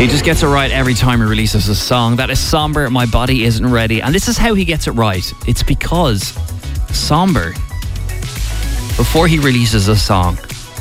He just gets it right every time he releases a song. That is Somber, My Body Isn't Ready. And this is how he gets it right. It's because Somber, before he releases a song,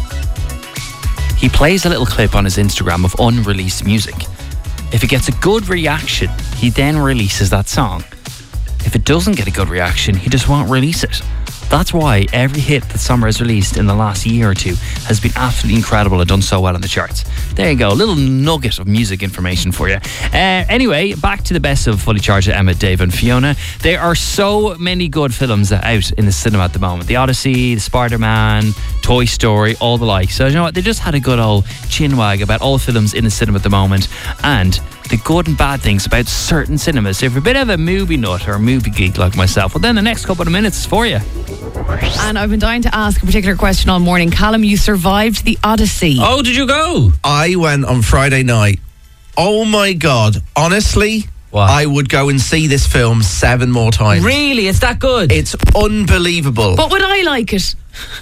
he plays a little clip on his Instagram of unreleased music. If it gets a good reaction, he then releases that song. If it doesn't get a good reaction, he just won't release it. That's why every hit that Somber has released in the last year or two has been absolutely incredible and done so well in the charts. There you go, a little nugget of music information for you. Anyway, back to the best of Fully Charged with Emma, Dave and Fiona. There are so many good films out in the cinema at the moment. The Odyssey, the Spider-Man, Toy Story, all the like. So you know what, they just had a good old chinwag about all films in the cinema at the moment and the good and bad things about certain cinemas. So if you're a bit of a movie nut or a movie geek like myself, well then the next couple of minutes is for you. And I've been dying to ask a particular question all morning. Callum, you survived the Odyssey. Oh, did you go? I went on Friday night. Oh my God. Honestly, What? I would go and see this film 7 more times. Really? It's that good? It's unbelievable. But would I like it?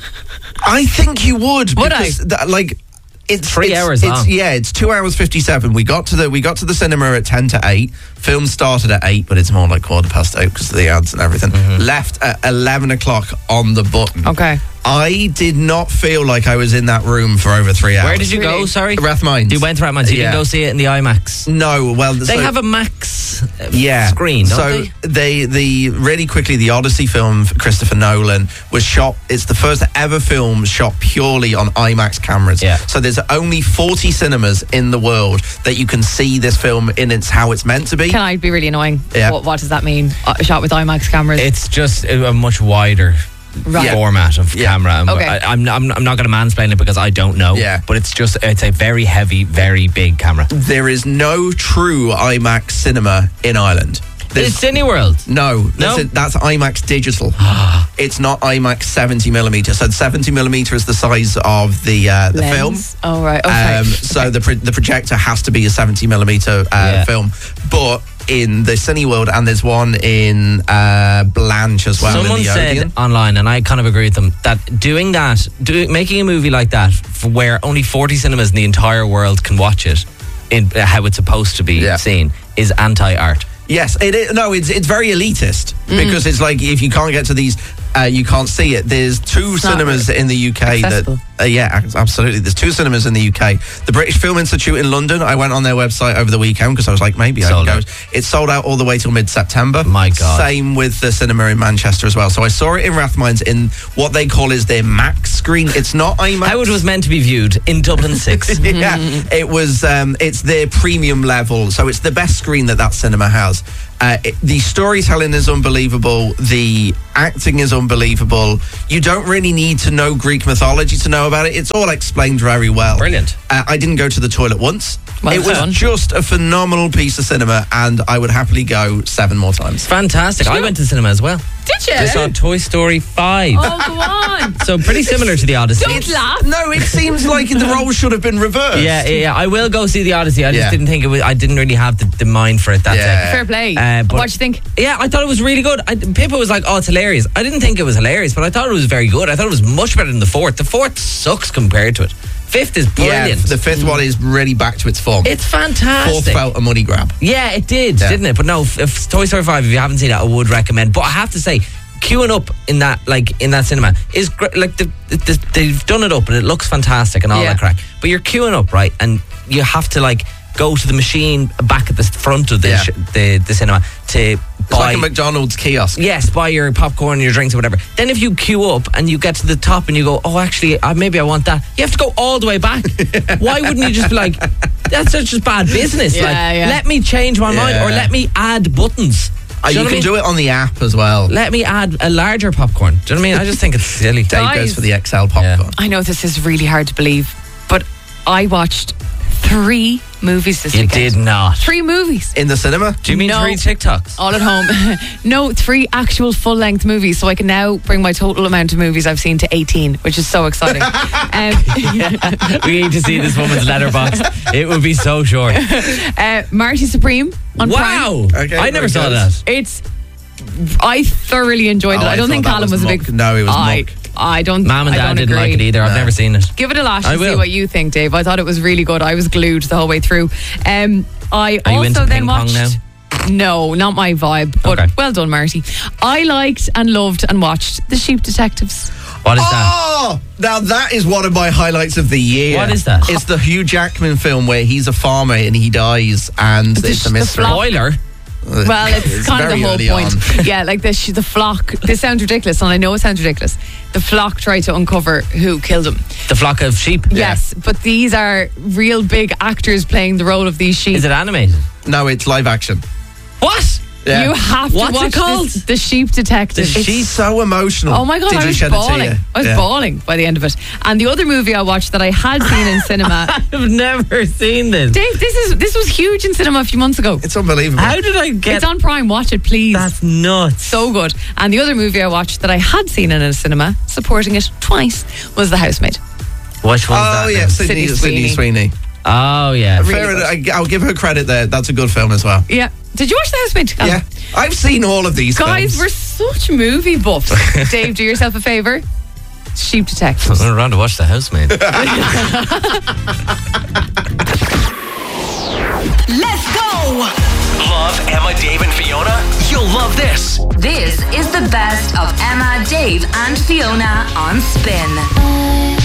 I think you would. Would I? It's 3 hours long. It's 2 hours 57. We got to the cinema at 10 to 8. Film started at 8, but it's more like 8:15 because of the ads and everything. Left at 11 o'clock on the button. Okay. I did not feel like I was in that room for over 3 hours. Where did you go, sorry? Rathmines. You went to Rathmines. You didn't go see it in the IMAX? No, well... They have a max screen, screen, don't they? The really quickly, the Odyssey film, Christopher Nolan, was shot... It's the first ever film shot purely on IMAX cameras. Yeah. So there's only 40 cinemas in the world that you can see this film in how it's meant to be. Can I be really annoying? Yeah. What does that mean? Shot with IMAX cameras? It's just a much wider... Right. format of camera. Okay. I'm not going to mansplain it because I don't know. Yeah. But it's a very heavy, very big camera. There is no true IMAX cinema in Ireland. It's Cineworld. No, No? that's IMAX digital. It's not IMAX 70mm. So 70mm is the size of the film. Oh, right. Okay. So the projector has to be a 70mm film. But in the Cineworld, and there's one in Blanche as well. Someone in the said Odeon. online, and I kind of agree with them, that making a movie like that where only 40 cinemas in the entire world can watch it in how it's supposed to be seen is anti-art. Yes, it is. No, it's very elitist because it's like if you can't get to these, you can't see it. There's 2 cinemas in the UK accessible. absolutely. There's 2 cinemas in the UK. The British Film Institute in London. I went on their website over the weekend because I was like, maybe I can go. It's sold out all the way till mid-September. My God. Same with the cinema in Manchester as well. So I saw it in Rathmines in what they call is their max screen. It's not IMAX. How it was meant to be viewed in Dublin 6. Yeah, it was. It's their premium level, so it's the best screen that cinema has. The storytelling is unbelievable. The acting is unbelievable. You don't really need to know Greek mythology to know about it. It's all explained very well. Brilliant. I didn't go to the toilet once. Well it was done. just a phenomenal piece of cinema, and I would happily go 7 more times. Fantastic. I went to cinema as well. Did you? I saw Toy Story 5. Oh, go on. So pretty similar to the Odyssey. Don't laugh. No, it seems like the role should have been reversed. Yeah. I will go see the Odyssey. I just didn't think it was. I didn't really have the mind for it that day. Fair play. But- What'd you think? Yeah, I thought it was really good. Pippa was like, "Oh, it's hilarious." I didn't think it was hilarious, but I thought it was very good. I thought it was much better than the 4th. The 4th sucks compared to it. 5th is brilliant. Yeah, the 5th one is really back to its form. It's fantastic. 4th felt a money grab. Yeah, it did, didn't it? But no, if Toy Story 5, if you haven't seen it, I would recommend. But I have to say, queuing up in that cinema is great. Like they've done it up and it looks fantastic and all that crack. But you're queuing up, right? And you have to go to the machine back at the front of the cinema to It's buy like a McDonald's kiosk. Yes, buy your popcorn and your drinks or whatever. Then if you queue up and you get to the top and you go, oh, actually, maybe I want that, you have to go all the way back. Why wouldn't you just be like, that's just bad business. Let me change my mind or let me add buttons. You can do it on the app as well. Let me add a larger popcorn. Do you know what I mean? I just think it's silly. Dave goes for the XL popcorn. I know this is really hard to believe, but I watched 3 movies this weekend. You did not. 3 movies. In the cinema? Do you mean No. 3 TikToks? All at home. No, 3 actual full-length movies. So I can now bring my total amount of movies I've seen to 18, which is so exciting. We need to see this woman's letterbox. It would be so short. Marty Supreme on Wow. Prime. Okay, I never very saw good. that. I thoroughly enjoyed it. I don't think thought that Callum was a big... muck. No, it was muck. I don't. Mom and I Dad don't didn't agree. like it either. I've never seen it. Give it a lash I and see will. what you think, Dave. I thought it was really good. I was glued the whole way through. I Are you also into then ping pong watched. now? No, not my vibe. But Okay. well done, Marty. I liked and loved and watched The Sheep Detectives. What is that? Oh, now that is one of my highlights of the year. What is that? It's the Hugh Jackman film where he's a farmer and he dies, and it's a mystery. Spoiler. Well, it's kind of the very whole early point. on. Yeah, like the flock. This sounds ridiculous, and I know it sounds ridiculous. The flock tried to uncover who killed him. The flock of sheep. Yes, but these are real big actors playing the role of these sheep. Is it animated? No, it's live action. What? Yeah. You have to What's it watch called? The Sheep Detectives. It's so emotional. Oh my God, Did I you was shed it to bawling. you? I was Yeah. bawling by the end of it. And the other movie I watched that I had seen in cinema, I've never seen this. Dave, this was huge in cinema a few months ago. It's unbelievable. How did I get? It's on Prime. Watch it, please. That's nuts. So good. And the other movie I watched that I had seen in a cinema, supporting it twice, was The Housemaid. Which one's that? Oh yeah, now? Sydney Sydney Sweeney. Oh yeah. Really Fair good. enough. I'll give her credit there. That's a good film as well. Yeah. Did you watch The Housemaid? Alan? Yeah, I've seen all of these Guys, films. we're such movie buffs. Dave, do yourself a favour. Sheep Detectives. I'm around to watch The Housemaid. Let's go! Love Emma, Dave, and Fiona? You'll love this. This is the best of Emma, Dave, and Fiona on Spin.